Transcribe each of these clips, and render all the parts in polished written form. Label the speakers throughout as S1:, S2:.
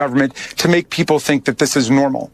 S1: government to make people think that this is normal.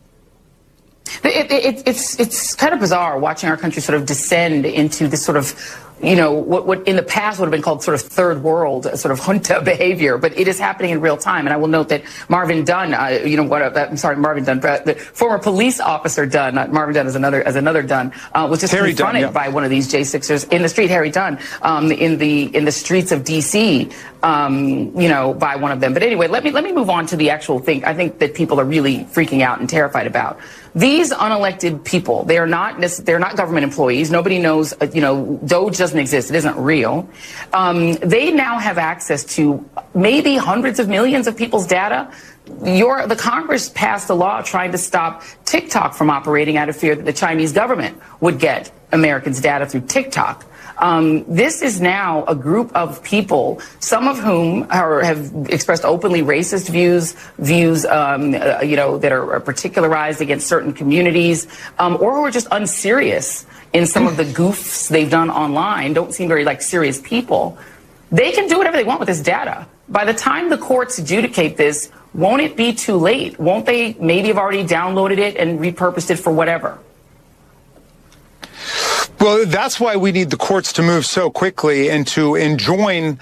S2: It's kind of bizarre watching our country sort of descend into this sort of, what in the past would have been called sort of third world, sort of junta behavior, but it is happening in real time. And I will note that Marvin Dunn, Marvin Dunn, the former police officer Dunn, not Marvin Dunn as another Dunn, was just confronted by one of these J6ers in the street, Harry Dunn, in the streets of D.C., by one of them. But anyway, let me move on to the actual thing I think that people are really freaking out and terrified about. These unelected people, they're not government employees. Nobody knows, DOGE doesn't exist. It isn't real. They now have access to maybe hundreds of millions of people's data. The Congress passed a law trying to stop TikTok from operating out of fear that the Chinese government would get Americans' data through TikTok. This is now a group of people, some of whom have expressed openly racist views, that are particularized against certain communities, or who are just unserious in some of the goofs they've done online, don't seem very serious people. They can do whatever they want with this data. By the time the courts adjudicate this, won't it be too late? Won't they maybe have already downloaded it and repurposed it for whatever?
S1: Well, that's why we need the courts to move so quickly and to enjoin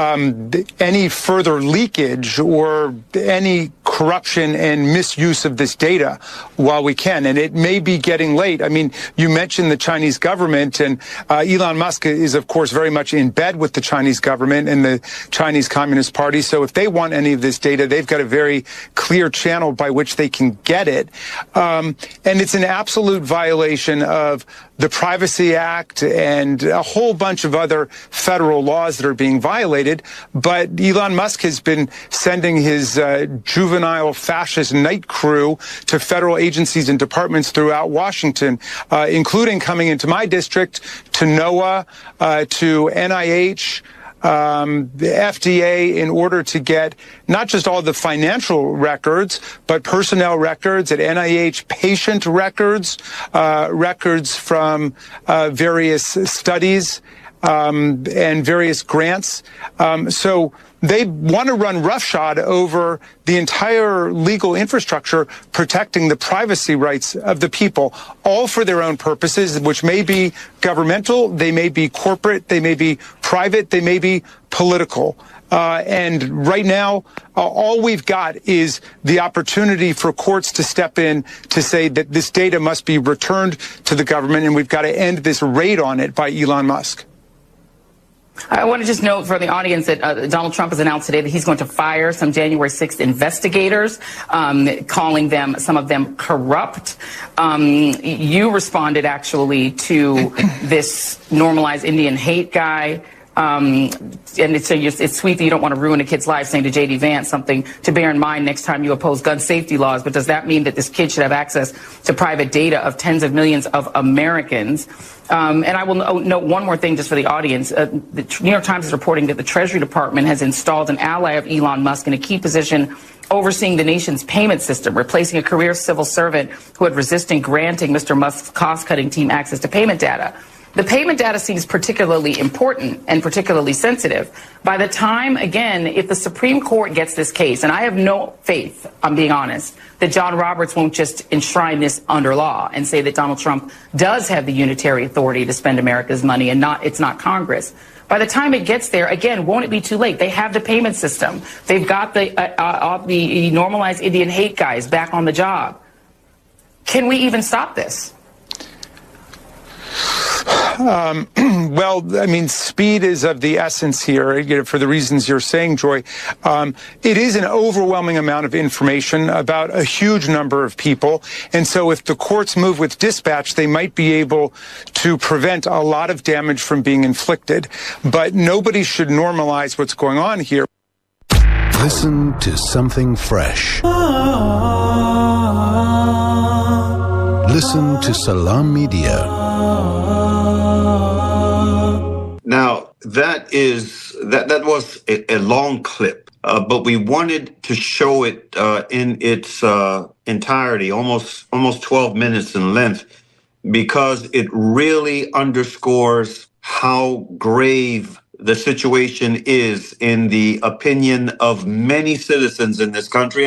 S1: any further leakage or any corruption and misuse of this data while we can. And it may be getting late. I mean, you mentioned the Chinese government, and Elon Musk is, of course, very much in bed with the Chinese government and the Chinese Communist Party. So if they want any of this data, they've got a very clear channel by which they can get it. And it's an absolute violation of the Privacy Act and a whole bunch of other federal laws that are being violated. But Elon Musk has been sending his juvenile fascist night crew to federal agencies and departments throughout Washington, including coming into my district, to NOAA, to NIH, the FDA, in order to get not just all the financial records, but personnel records at NIH, patient records, records from various studies and various grants. So they want to run roughshod over the entire legal infrastructure protecting the privacy rights of the people, all for their own purposes, which may be governmental, they may be corporate, they may be private, they may be political. And right now, all we've got is the opportunity for courts to step in to say that this data must be returned to the government, and we've got to end this raid on it by Elon Musk.
S2: I want to just note for the audience that Donald Trump has announced today that he's going to fire some January 6th investigators, calling some of them corrupt. You responded actually to this normalized Indian hate guy. And it's sweet that you don't want to ruin a kid's life, saying to J.D. Vance something to bear in mind next time you oppose gun safety laws. But does that mean that this kid should have access to private data of tens of millions of Americans? And I will note one more thing just for the audience. The New York Times is reporting that the Treasury Department has installed an ally of Elon Musk in a key position overseeing the nation's payment system, replacing a career civil servant who had resisted granting Mr. Musk's cost-cutting team access to payment data. The payment data seems particularly important and particularly sensitive. By the time, again, if the Supreme Court gets this case, and I have no faith, I'm being honest, that John Roberts won't just enshrine this under law and say that Donald Trump does have the unitary authority to spend America's money and it's not Congress. By the time it gets there, again, won't it be too late? They have the payment system. They've got the normalized Indian hate guys back on the job. Can we even stop this?
S1: Well, I mean, speed is of the essence here, for the reasons you're saying, Joy. It is an overwhelming amount of information about a huge number of people. And so if the courts move with dispatch, they might be able to prevent a lot of damage from being inflicted. But nobody should normalize what's going on here.
S3: Listen to something fresh. Listen to Salam Media.
S4: Now, that was a long clip, but we wanted to show it in its entirety, almost 12 minutes in length, because it really underscores how grave the situation is in the opinion of many citizens in this country.